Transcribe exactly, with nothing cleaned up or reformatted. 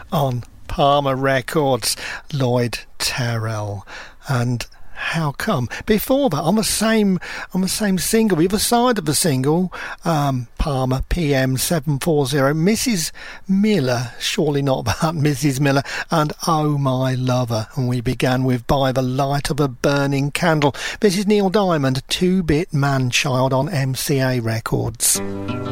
on Palmer Records, Lloyd Terrell. And How Come? Before that, on the same on the same single, the other side of the single, um, Palmer P M seven forty, Missus Miller, surely not that Missus Miller, and Oh My Lover. And we began with By the Light of a Burning Candle. This is Neil Diamond, two-bit man-child on M C A Records.